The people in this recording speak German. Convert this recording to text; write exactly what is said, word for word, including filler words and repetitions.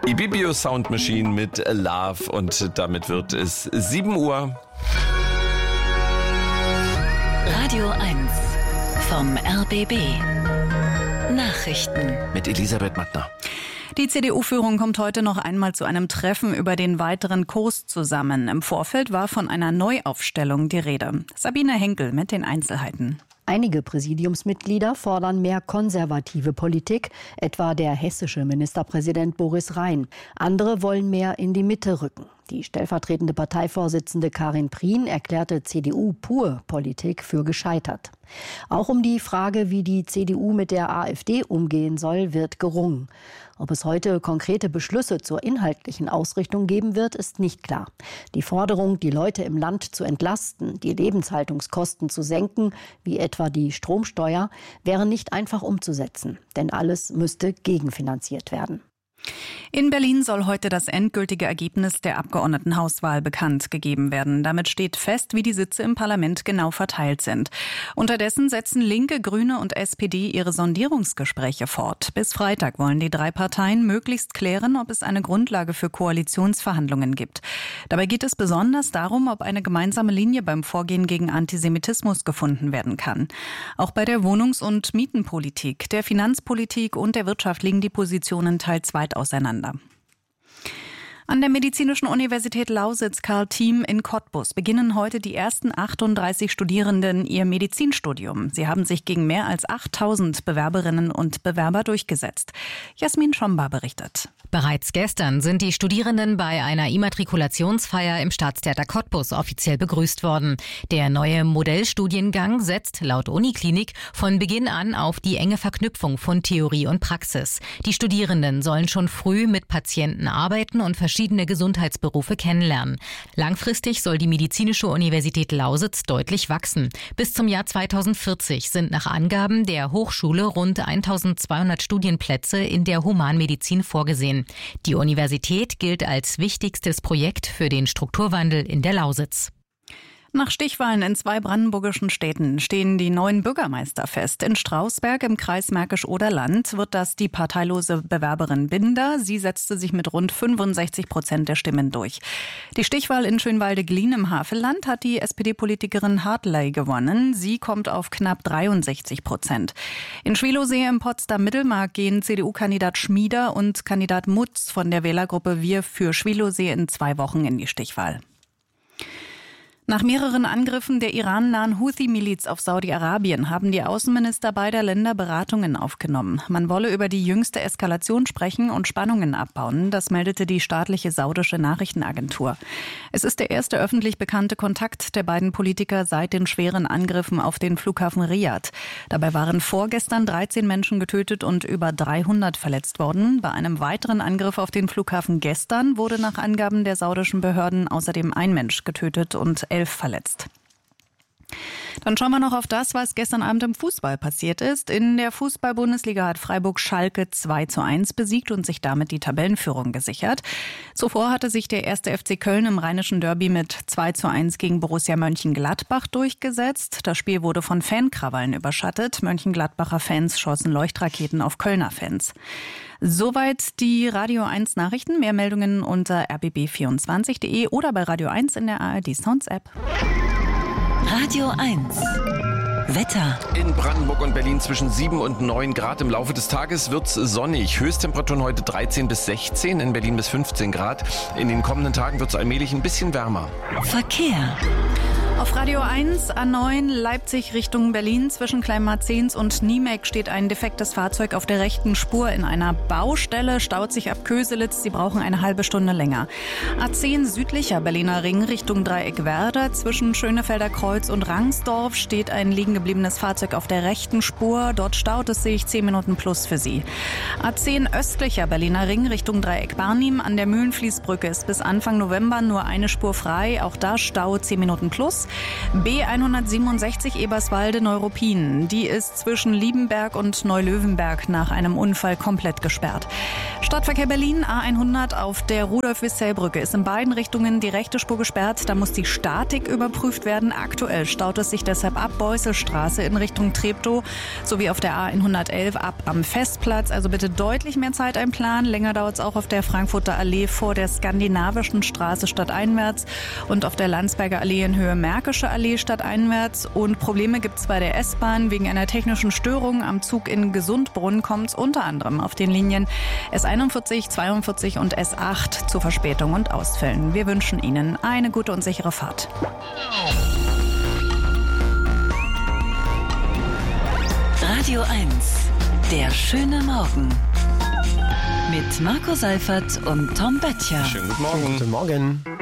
Ibibio Sound Machine mit Love und damit wird es sieben Uhr. Radio eins vom R B B. Nachrichten Mit Elisabeth Mattner. Die C D U-Führung kommt heute noch einmal zu einem Treffen über den weiteren Kurs zusammen. Im Vorfeld war von einer Neuaufstellung die Rede. Sabine Henkel mit den Einzelheiten. Einige Präsidiumsmitglieder fordern mehr konservative Politik, etwa der hessische Ministerpräsident Boris Rhein. Andere wollen mehr in die Mitte rücken. Die stellvertretende Parteivorsitzende Karin Prien erklärte C D U-Pur-Politik für gescheitert. Auch um die Frage, wie die C D U mit der AfD umgehen soll, wird gerungen. Ob es heute konkrete Beschlüsse zur inhaltlichen Ausrichtung geben wird, ist nicht klar. Die Forderung, die Leute im Land zu entlasten, die Lebenshaltungskosten zu senken, wie etwa die Stromsteuer, wäre nicht einfach umzusetzen. Denn alles müsste gegenfinanziert werden. In Berlin soll heute das endgültige Ergebnis der Abgeordnetenhauswahl bekannt gegeben werden. Damit steht fest, wie die Sitze im Parlament genau verteilt sind. Unterdessen setzen Linke, Grüne und S P D ihre Sondierungsgespräche fort. Bis Freitag wollen die drei Parteien möglichst klären, ob es eine Grundlage für Koalitionsverhandlungen gibt. Dabei geht es besonders darum, ob eine gemeinsame Linie beim Vorgehen gegen Antisemitismus gefunden werden kann. Auch bei der Wohnungs- und Mietenpolitik, der Finanzpolitik und der Wirtschaft liegen die Positionen teils weit auseinander. An der Medizinischen Universität Lausitz-Karl-Thiem in Cottbus beginnen heute die ersten achtunddreißig Studierenden ihr Medizinstudium. Sie haben sich gegen mehr als achttausend Bewerberinnen und Bewerber durchgesetzt. Jasmin Schomba berichtet. Bereits gestern sind die Studierenden bei einer Immatrikulationsfeier im Staatstheater Cottbus offiziell begrüßt worden. Der neue Modellstudiengang setzt laut Uniklinik von Beginn an auf die enge Verknüpfung von Theorie und Praxis. Die Studierenden sollen schon früh mit Patienten arbeiten und verschiedene Gesundheitsberufe kennenlernen. Langfristig soll die Medizinische Universität Lausitz deutlich wachsen. Bis zum Jahr zweitausendvierzig sind nach Angaben der Hochschule rund eintausendzweihundert Studienplätze in der Humanmedizin vorgesehen. Die Universität gilt als wichtigstes Projekt für den Strukturwandel in der Lausitz. Nach Stichwahlen in zwei brandenburgischen Städten stehen die neuen Bürgermeister fest. In Strausberg im Kreis Märkisch-Oderland wird das die parteilose Bewerberin Binder. Sie setzte sich mit rund fünfundsechzig Prozent der Stimmen durch. Die Stichwahl in Schönwalde-Glien im Havelland hat die S P D-Politikerin Hartley gewonnen. Sie kommt auf knapp dreiundsechzig Prozent. In Schwilosee im Potsdam-Mittelmark gehen C D U-Kandidat Schmieder und Kandidat Mutz von der Wählergruppe Wir für Schwilosee in zwei Wochen in die Stichwahl. Nach mehreren Angriffen der irannahen Houthi-Miliz auf Saudi-Arabien haben die Außenminister beider Länder Beratungen aufgenommen. Man wolle über die jüngste Eskalation sprechen und Spannungen abbauen, das meldete die staatliche saudische Nachrichtenagentur. Es ist der erste öffentlich bekannte Kontakt der beiden Politiker seit den schweren Angriffen auf den Flughafen Riyadh. Dabei waren vorgestern dreizehn Menschen getötet und über dreihundert verletzt worden. Bei einem weiteren Angriff auf den Flughafen gestern wurde nach Angaben der saudischen Behörden außerdem ein Mensch getötet und elf verletzt. Dann schauen wir noch auf das, was gestern Abend im Fußball passiert ist. In der Fußball-Bundesliga hat Freiburg Schalke zwei zu eins besiegt und sich damit die Tabellenführung gesichert. Zuvor hatte sich der erste F C Köln im Rheinischen Derby mit zwei zu eins gegen Borussia Mönchengladbach durchgesetzt. Das Spiel wurde von Fankrawallen überschattet. Mönchengladbacher Fans schossen Leuchtraketen auf Kölner Fans. Soweit die Radio eins Nachrichten. Mehr Meldungen unter r b b vierundzwanzig punkt de oder bei Radio eins in der A R D Sounds App. Radio eins Wetter. In Brandenburg und Berlin zwischen sieben und neun Grad. Im Laufe des Tages wird's sonnig. Höchsttemperaturen heute dreizehn bis sechzehn, in Berlin bis fünfzehn Grad. In den kommenden Tagen wird's allmählich ein bisschen wärmer. Verkehr. Auf Radio eins, A neun, Leipzig Richtung Berlin. Zwischen Kleinmarzens und Niemek steht ein defektes Fahrzeug auf der rechten Spur in einer Baustelle. Staut sich ab Köselitz. Sie brauchen eine halbe Stunde länger. A zehn südlicher Berliner Ring Richtung Dreieck Werder. Zwischen Schönefelder Kreuz und Rangsdorf steht ein liegen gebliebenes Fahrzeug auf der rechten Spur. Dort staut es sich zehn Minuten plus für Sie. A zehn östlicher Berliner Ring Richtung Dreieck Barnim. An der Mühlenfließbrücke ist bis Anfang November nur eine Spur frei. Auch da Stau zehn Minuten plus. B hundertsiebenundsechzig Eberswalde-Neuruppin. Die ist zwischen Liebenberg und Neulöwenberg nach einem Unfall komplett gesperrt. Stadtverkehr Berlin, A hundert auf der Rudolf-Wissell-Brücke ist in beiden Richtungen die rechte Spur gesperrt. Da muss die Statik überprüft werden. Aktuell staut es sich deshalb ab Beuselstraße in Richtung Treptow sowie auf der A hundertelf ab am Festplatz. Also bitte deutlich mehr Zeit einplanen. Länger dauert es auch auf der Frankfurter Allee vor der Skandinavischen Straße stadteinwärts und auf der Landsberger Allee in Höhe Märkische Allee stadteinwärts. Und Probleme gibt es bei der S-Bahn. Wegen einer technischen Störung am Zug in Gesundbrunn kommt es unter anderem auf den Linien S einundvierzig, zweiundvierzig und S acht zu Verspätung und Ausfällen. Wir wünschen Ihnen eine gute und sichere Fahrt. Radio eins, der schöne Morgen. Mit Marco Seifert und Tom Böttcher. Schönen guten Morgen. Guten Morgen.